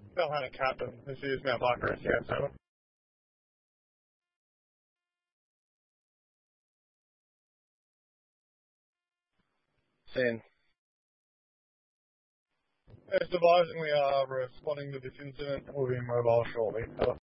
Lieutenant Captain, this is Mount Barker, SCS, over. Seen. As advising, we are responding to this incident. We'll be mobile shortly. Over.